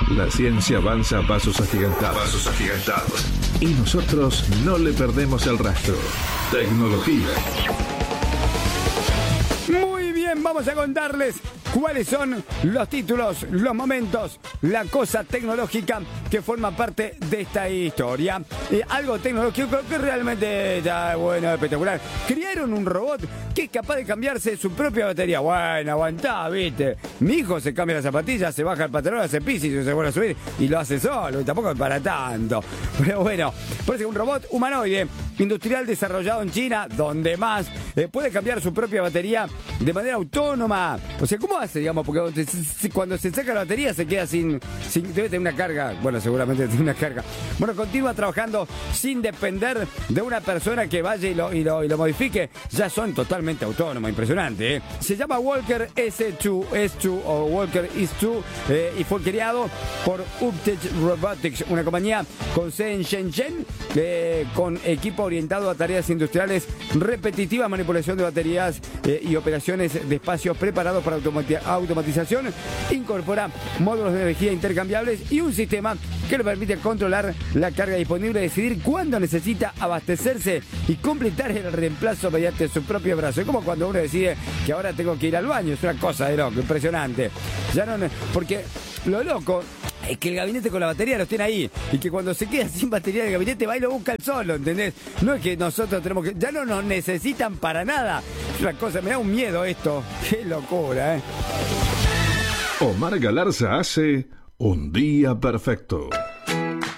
La ciencia avanza a pasos agigantados. Y nosotros no le perdemos el rastro. Tecnología. Muy bien, vamos a contarles cuáles son los títulos, los momentos, la cosa tecnológica que forma parte de esta historia. Algo tecnológico que realmente está bueno, espectacular. Crearon un robot que es capaz de cambiarse su propia batería. Bueno, aguantá, viste. Mi hijo se cambia las zapatillas, se baja el pantalón, hace pis y se vuelve a subir y lo hace solo. Y tampoco es para tanto. Pero bueno, parece un robot humanoide industrial desarrollado en China, donde más puede cambiar su propia batería de manera autónoma. O sea, ¿cómo hace, digamos? Porque cuando se saca la batería se queda sin debe tener una carga. Bueno, seguramente tiene una carga. Bueno, continúa trabajando sin depender de una persona que vaya y lo modifique. Ya son totalmente autónomos, impresionante, ¿eh? Se llama Walker S2 o Walker S2 y fue creado por Uptech Robotics, una compañía con sede en Shenzhen, con equipo orientado a tareas industriales repetitivas, manipulación de baterías y operaciones de espacios preparados para automatización. Incorpora módulos de energía intercambiables y un sistema que le permite controlar la carga disponible, decidir cuándo necesita abastecerse y completar el reemplazo mediante su propio brazo. Es como cuando uno decide que ahora tengo que ir al baño, es una cosa de loco, impresionante. Ya no, porque lo loco es que el gabinete con la batería los tiene ahí y que cuando se queda sin batería el gabinete va y lo busca el solo, ¿entendés? No es que nosotros tenemos que... Ya no nos necesitan para nada. Es una cosa, me da un miedo esto. Qué locura, ¿eh? Omar Galarza hace Un Día Perfecto.